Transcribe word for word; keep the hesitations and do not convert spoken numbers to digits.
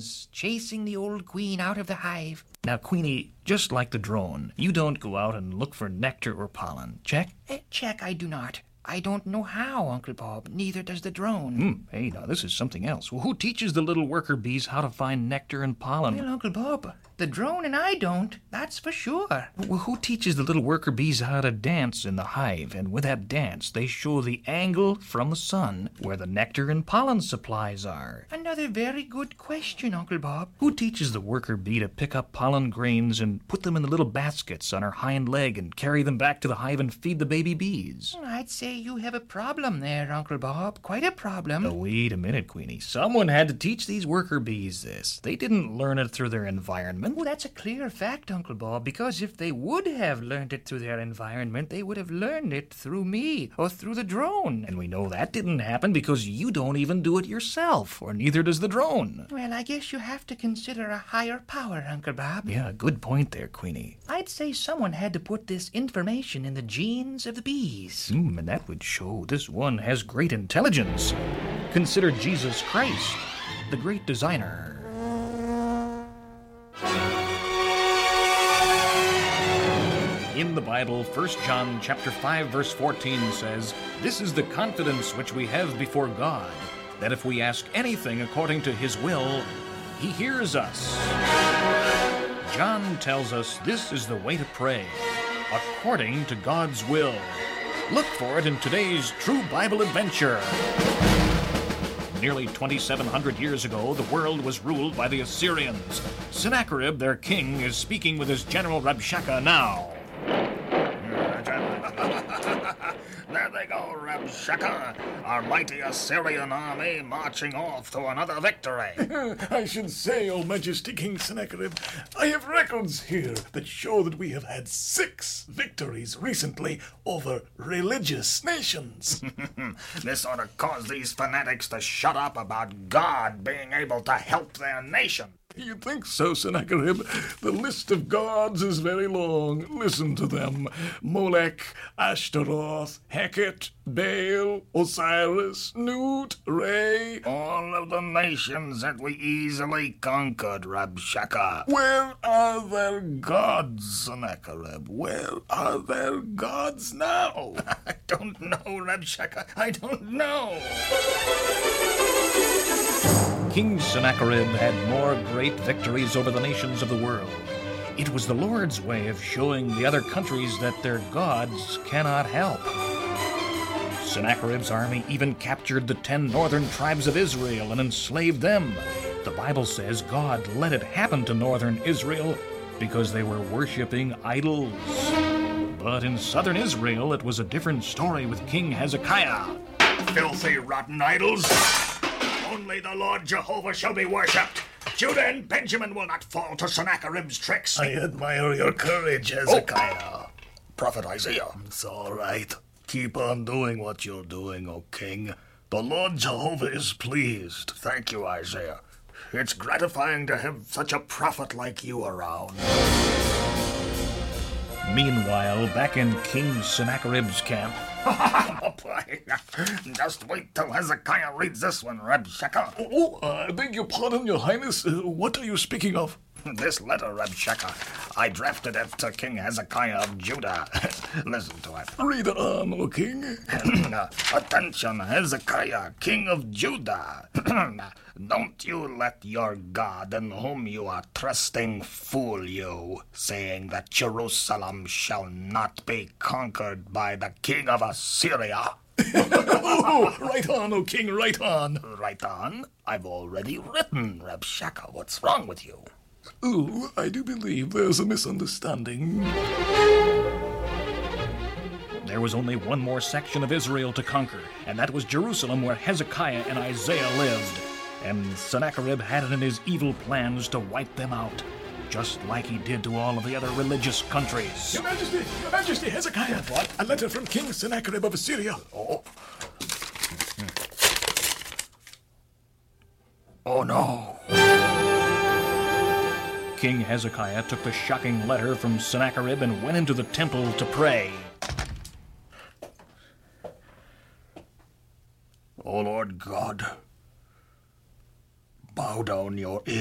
drones chasing the old queen out of the hive. Now, Queenie, just like the drone, you don't go out and look for nectar or pollen. Check? Eh, check, I do not. I don't know how, Uncle Bob. Neither does the drone. Hmm. Hey, now, this is something else. Well, who teaches the little worker bees how to find nectar and pollen? Well, Uncle Bob, the drone and I don't. That's for sure. Well, who teaches the little worker bees how to dance in the hive? And with that dance, they show the angle from the sun where the nectar and pollen supplies are. Another very good question, Uncle Bob. Who teaches the worker bee to pick up pollen grains and put them in the little baskets on her hind leg and carry them back to the hive and feed the baby bees? I'd say you have a problem there, Uncle Bob. Quite a problem. Oh, wait a minute, Queenie. Someone had to teach these worker bees this. They didn't learn it through their environment. Well, that's a clear fact, Uncle Bob, because if they would have learned it through their environment, they would have learned it through me or through the drone. And we know that didn't happen because you don't even do it yourself, or neither does the drone. Well, I guess you have to consider a higher power, Uncle Bob. Yeah, good point there, Queenie. I'd say someone had to put this information in the genes of the bees. Hmm, and that would show this one has great intelligence. Consider Jesus Christ, the great designer. In the Bible, First John chapter five, verse fourteen says, "This is the confidence which we have before God, that if we ask anything according to his will, he hears us." John tells us this is the way to pray, according to God's will. Look for it in today's True Bible Adventure. Nearly twenty-seven hundred years ago, the world was ruled by the Assyrians. Sennacherib, their king, is speaking with his general Rabshakeh now. There they go, Rabshakeh, our mighty Assyrian army marching off to another victory. I should say, O Majesty King Sennacherib, I have records here that show that we have had six victories recently over religious nations. This ought to cause these fanatics to shut up about God being able to help their nation. You think so, Sennacherib? The list of gods is very long. Listen to them. Molech, Ashtaroth, Heket, Baal, Osiris, Nut, Re. All of the nations that we easily conquered, Rabshakeh. Where are their gods, Sennacherib? Where are their gods now? I don't know, Rabshakeh. I don't know. King Sennacherib had more great victories over the nations of the world. It was the Lord's way of showing the other countries that their gods cannot help. Sennacherib's army even captured the ten northern tribes of Israel and enslaved them. The Bible says God let it happen to northern Israel because they were worshiping idols. But in southern Israel, it was a different story with King Hezekiah. Filthy, rotten idols! Only the Lord Jehovah shall be worshipped. Judah and Benjamin will not fall to Sennacherib's tricks. I admire your courage, Hezekiah. Oh. Prophet Isaiah. It's all right. Keep on doing what you're doing, O king. The Lord Jehovah is pleased. Thank you, Isaiah. It's gratifying to have such a prophet like you around. Meanwhile, back in King Sennacherib's camp... Oh, boy. Just wait till Hezekiah reads this one, Rabshakeh. Oh, uh, I beg your pardon, your highness. Uh, what are you speaking of? This letter, Rabshakeh. I drafted it to King Hezekiah of Judah. Listen to it. Read on, O king. Attention, Hezekiah, king of Judah. Don't you let your God in whom you are trusting fool you, saying that Jerusalem shall not be conquered by the king of Assyria. Oh, right on, O king, right on. Right on? I've already written, Rabshakeh. What's wrong with you? Oh, I do believe there's a misunderstanding. There was only one more section of Israel to conquer, and that was Jerusalem, where Hezekiah and Isaiah lived. And Sennacherib had it in his evil plans to wipe them out, just like he did to all of the other religious countries. Your Majesty, Your Majesty, Hezekiah. What? A letter from King Sennacherib of Assyria. Oh. Oh, no. King Hezekiah took the shocking letter from Sennacherib and went into the temple to pray. O Lord God, bow down your ear.